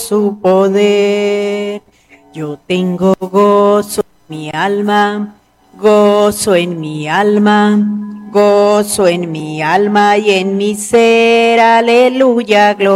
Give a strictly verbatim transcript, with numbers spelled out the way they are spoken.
su poder. Yo tengo gozo en mi alma, gozo en mi alma, gozo en mi alma y en mi ser, aleluya, gloria.